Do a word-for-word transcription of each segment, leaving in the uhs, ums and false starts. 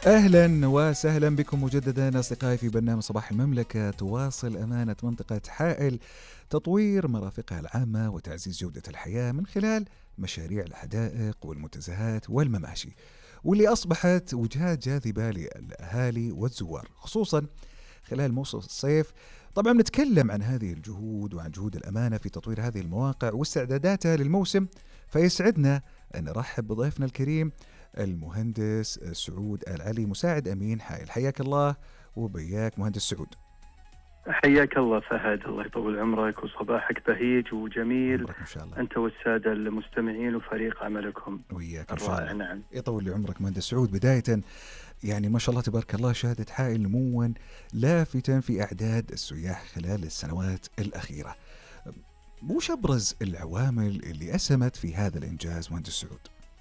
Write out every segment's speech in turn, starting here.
أهلا وسهلا بكم مجددا أصدقائي في برنامج صباح المملكة. تواصل أمانة منطقة حائل تطوير مرافقها العامة وتعزيز جودة الحياة من خلال مشاريع الحدائق والمنتزهات والمماشي، واللي أصبحت وجهات جاذبة للأهالي والزوار خصوصا خلال موسم الصيف. طبعا نتكلم عن هذه الجهود وعن جهود الأمانة في تطوير هذه المواقع واستعداداتها للموسم، فيسعدنا أن نرحب بضيفنا الكريم المهندس سعود العلي مساعد أمين حائل. حياك الله وبياك مهندس سعود. حياك الله فهد، الله يطول عمرك وصباحك بهيج وجميل إن شاء الله. أنت والسادة المستمعين وفريق عملكم وياك إن الرائع. نعم، يطول لي عمرك مهندس سعود. بداية يعني ما شاء الله تبارك الله شهدت حائل نموا لافتا في أعداد السياح خلال السنوات الأخيرة. وش أبرز العوامل اللي أسهمت في هذا الإنجاز مهندس سعود؟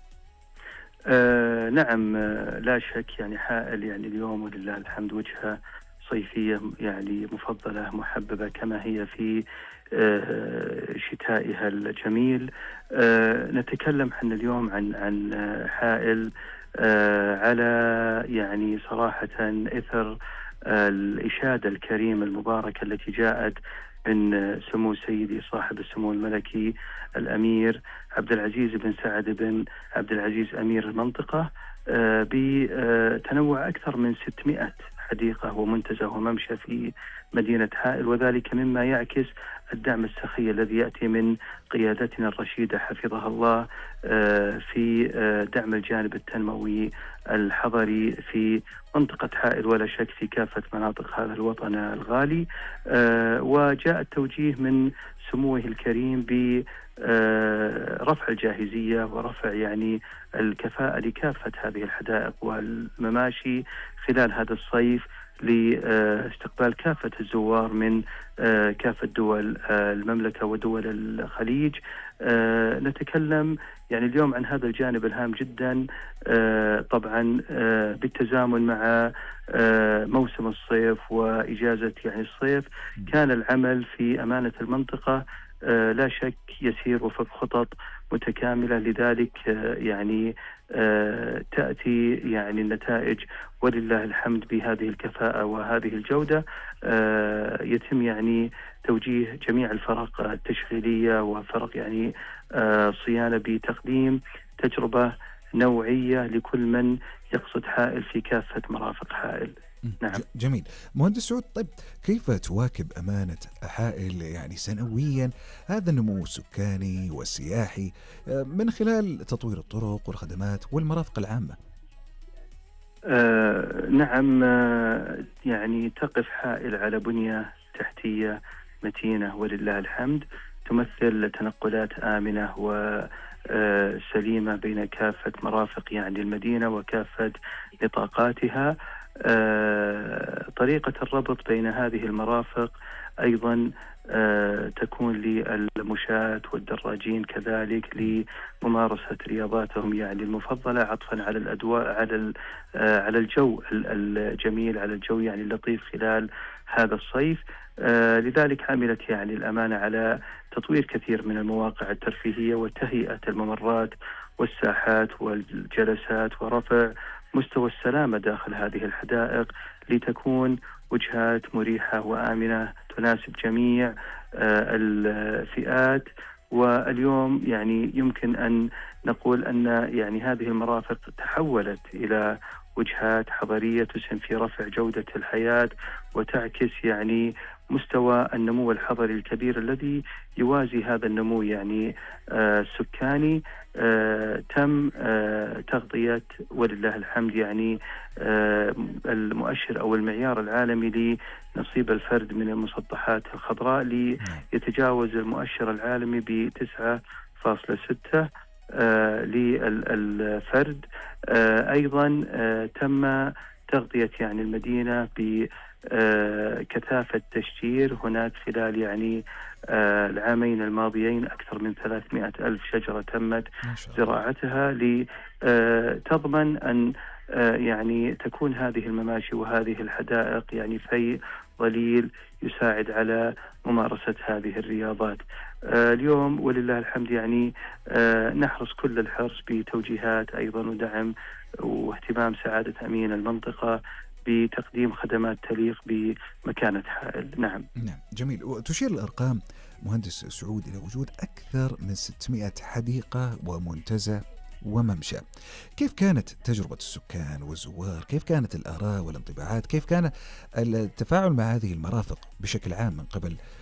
آه نعم، آه لا شك يعني حائل يعني اليوم ولله الحمد وجهة صيفية يعني مفضلة محببة كما هي في آه شتائها الجميل. آه نتكلم احنا اليوم عن عن حائل آه على يعني صراحة إثر آه الإشادة الكريمة المباركة التي جاءت من سمو سيدي صاحب السمو الملكي الأمير عبد العزيز بن سعد بن عبد العزيز أمير المنطقة بتنوع أكثر من ستمائة حديقة ومنتزه وممشى في مدينة حائل، وذلك مما يعكس الدعم السخي الذي يأتي من قيادتنا الرشيدة حفظها الله في دعم الجانب التنموي الحضري في منطقة حائل ولا شك في كافة مناطق هذا الوطن الغالي. وجاء التوجيه من سموه الكريم برفع الجاهزية ورفع يعني الكفاءة لكافة هذه الحدائق والمماشي خلال هذا الصيف لاستقبال كافة الزوار من كافة دول المملكة ودول الخليج. نتكلم يعني اليوم عن هذا الجانب الهام جدا، طبعا بالتزامن مع موسم الصيف وإجازة يعني الصيف. كان العمل في أمانة المنطقة لا شك يسير وفق خطط متكاملة، لذلك يعني تأتي يعني النتائج ولله الحمد بهذه الكفاءة وهذه الجودة. يتم يعني توجيه جميع الفرق التشغيلية وفرق يعني صيانة بتقديم تجربة نوعية لكل من يقصد حائل في كافة مرافق حائل. نعم. جميل مهندس سعود. طيب كيف تواكب أمانة حائل يعني سنويا هذا النمو السكاني والسياحي من خلال تطوير الطرق والخدمات والمرافق العامة؟ آه نعم، آه يعني تقف حائل على بنية تحتية متينة ولله الحمد، تمثل تنقلات آمنة وسليمة بين كافة مرافق يعني المدينة وكافة نطاقاتها. آه طريقة الربط بين هذه المرافق أيضا آه تكون للمشاة والدراجين كذلك لممارسة رياضاتهم يعني المفضلة، عطفا على الأدواء على آه على الجو الجميل، على الجو يعني اللطيف خلال هذا الصيف. آه لذلك عملت يعني الأمانة على تطوير كثير من المواقع الترفيهية وتهيئة الممرات والساحات والجلسات ورفع مستوى السلامة داخل هذه الحدائق لتكون وجهات مريحة وآمنة تناسب جميع آه الفئات. واليوم يعني يمكن أن نقول أن يعني هذه المرافق تحولت إلى وجهات حضرية تسهم في رفع جودة الحياة وتعكس يعني مستوى النمو الحضري الكبير الذي يوازي هذا النمو يعني آه السكاني. آه تم آه تغطية ولله الحمد يعني آه المؤشر أو المعيار العالمي لنصيب الفرد من المسطحات الخضراء ليتجاوز المؤشر العالمي بتسعة فاصلة ستة آه للفرد. آه أيضا آه تم تغطية يعني المدينة ب آه كثافة تشجير. هناك خلال يعني آه العامين الماضيين أكثر من ثلاثمائة ألف شجرة تمت زراعتها لتضمن أن آه يعني تكون هذه المماشي وهذه الحدائق يعني في ظليل يساعد على ممارسة هذه الرياضات. آه اليوم ولله الحمد يعني آه نحرص كل الحرص بتوجيهات أيضا ودعم واهتمام سعادة أمين المنطقة بتقديم خدمات تليق بمكانة حائل. نعم. نعم جميل. وتشير الأرقام مهندس سعود إلى وجود أكثر من ستمائة حديقة ومنتزه وممشى. كيف كانت تجربة السكان والزوار؟ كيف كانت الآراء والانطباعات؟ كيف كان التفاعل مع هذه المرافق بشكل عام من قبل